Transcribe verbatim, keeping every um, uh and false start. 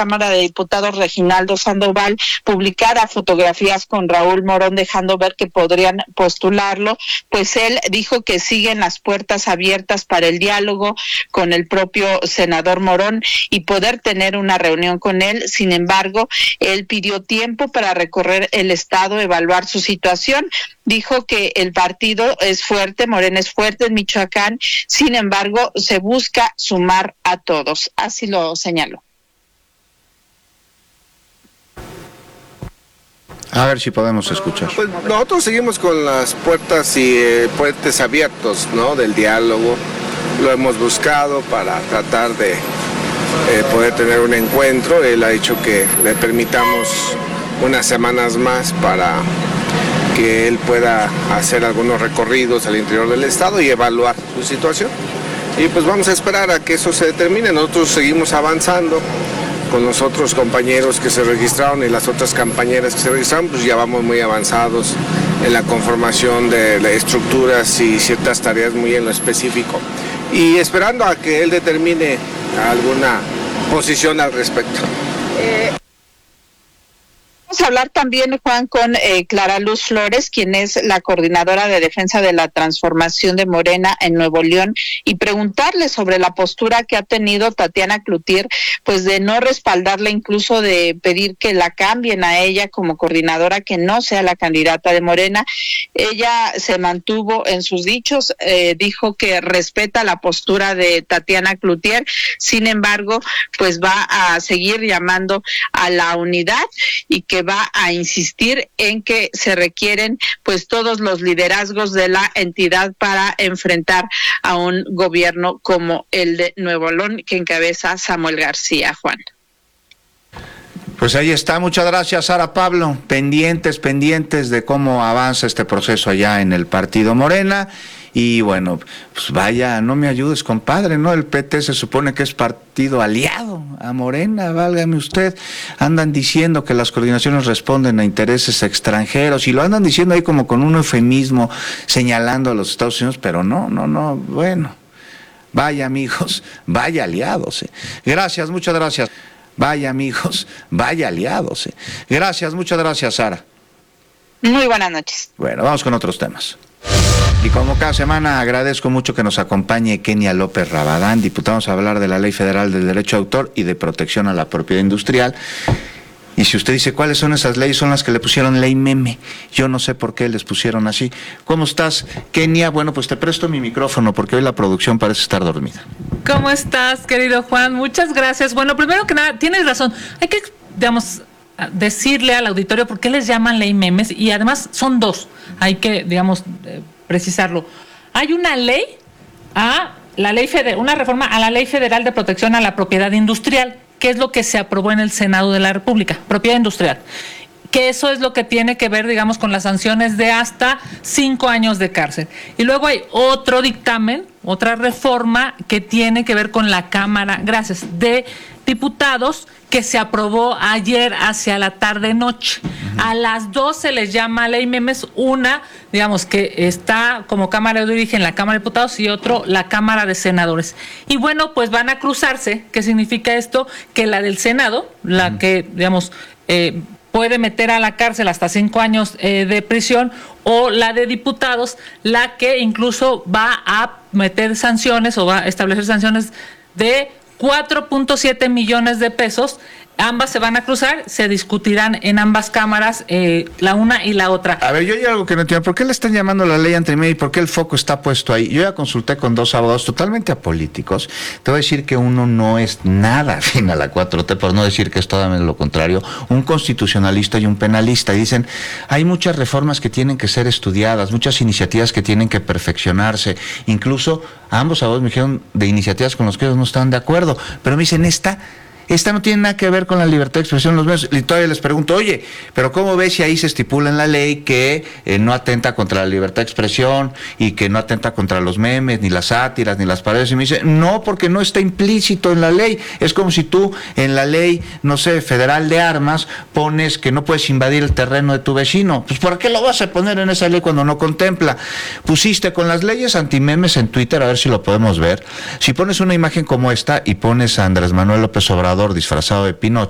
Cámara de Diputados, Reginaldo Sandoval, publicara fotografías con Raúl Morón, dejando ver que podrían postularlo, pues él dijo que siguen las puertas abiertas para el diálogo con el propio senador Morón y poder tener una reunión con él. Sin embargo, él pidió tiempo para recorrer el estado, evaluar su situación. Dijo que el partido es fuerte, Morena es fuerte en Michoacán, sin embargo, se busca sumar a todos. Así lo señaló. A ver si podemos escuchar. Pues nosotros seguimos con las puertas y eh, puentes abiertos, ¿no? Del diálogo. Lo hemos buscado para tratar de eh, poder tener un encuentro. Él ha dicho que le permitamos unas semanas más para que él pueda hacer algunos recorridos al interior del estado y evaluar su situación. Y pues vamos a esperar a que eso se determine. Nosotros seguimos avanzando con los otros compañeros que se registraron y las otras compañeras que se registraron, pues ya vamos muy avanzados en la conformación de, de estructuras y ciertas tareas muy en lo específico. Y esperando a que él determine alguna posición al respecto. Eh... Vamos a hablar también, Juan, con eh, Clara Luz Flores, quien es la coordinadora de defensa de la transformación de Morena en Nuevo León, y preguntarle sobre la postura que ha tenido Tatiana Cloutier, pues de no respaldarla, incluso de pedir que la cambien a ella como coordinadora, que no sea la candidata de Morena. Ella se mantuvo en sus dichos, eh, dijo que respeta la postura de Tatiana Cloutier, sin embargo, pues va a seguir llamando a la unidad y que va a insistir en que se requieren pues todos los liderazgos de la entidad para enfrentar a un gobierno como el de Nuevo León que encabeza Samuel García. Juan. Pues ahí está, muchas gracias, Sara Pablo. Pendientes, pendientes de cómo avanza este proceso allá en el partido Morena. Y bueno, pues vaya, no me ayudes, compadre, ¿no? El P T se supone que es partido aliado a Morena, válgame usted. Andan diciendo que las coordinaciones responden a intereses extranjeros y lo andan diciendo ahí como con un eufemismo señalando a los Estados Unidos, pero no, no, no, bueno. Vaya, amigos, vaya aliados. Eh. Gracias, muchas gracias. Vaya, amigos, vaya aliados. Eh. Gracias, muchas gracias, Sara. Muy buenas noches. Bueno, vamos con otros temas. Y como cada semana agradezco mucho que nos acompañe Kenia López Rabadán, diputamos a hablar de la Ley Federal del Derecho de Autor y de Protección a la Propiedad Industrial. Y si usted dice cuáles son esas leyes, son las que le pusieron ley meme. Yo no sé por qué les pusieron así. ¿Cómo estás, Kenia? Bueno, pues te presto mi micrófono porque hoy la producción parece estar dormida. ¿Cómo estás, querido Juan? Muchas gracias. Bueno, primero que nada, tienes razón. Hay que, digamos, decirle al auditorio por qué les llaman ley memes y además son dos. Hay que, digamos, eh, precisarlo. Hay una ley a la ley federal, una reforma a la Ley Federal de Protección a la Propiedad Industrial, que es lo que se aprobó en el Senado de la República, propiedad industrial. Que eso es lo que tiene que ver, digamos, con las sanciones de hasta cinco años de cárcel. Y luego hay otro dictamen, otra reforma que tiene que ver con la Cámara, gracias, de Diputados, que se aprobó ayer hacia la tarde-noche. Uh-huh. A las dos se les llama ley memes, una, digamos, que está como Cámara de Origen la Cámara de Diputados y otro la Cámara de Senadores. Y bueno, pues van a cruzarse. ¿Qué significa esto? Que la del Senado, la uh-huh. que, digamos, eh, puede meter a la cárcel hasta cinco años eh, de prisión, o la de diputados, la que incluso va a meter sanciones o va a establecer sanciones de cuatro punto siete millones de pesos. Ambas se van a cruzar, se discutirán en ambas cámaras, eh, la una y la otra. A ver, yo hay algo que no entiendo. ¿Por qué le están llamando la ley antimedia y por qué el foco está puesto ahí? Yo ya consulté con dos abogados totalmente apolíticos. Te voy a decir que uno no es nada afín a la cuatro T, por no decir que es totalmente lo contrario. Un constitucionalista y un penalista. Y dicen, hay muchas reformas que tienen que ser estudiadas, muchas iniciativas que tienen que perfeccionarse. Incluso ambos abogados me dijeron de iniciativas con las que ellos no estaban de acuerdo. Pero me dicen, esta... Esta no tiene nada que ver con la libertad de expresión en los medios. Y todavía les pregunto, oye, pero ¿cómo ves si ahí se estipula en la ley que eh, no atenta contra la libertad de expresión y que no atenta contra los memes, ni las sátiras, ni las parodias? Y me dice, no, porque no está implícito en la ley. Es como si tú en la ley, no sé, federal de armas, pones que no puedes invadir el terreno de tu vecino. Pues ¿por qué lo vas a poner en esa ley cuando no contempla? Pusiste con las leyes antimemes en Twitter, a ver si lo podemos ver. Si pones una imagen como esta y pones a Andrés Manuel López Obrador disfrazado de Pinocho,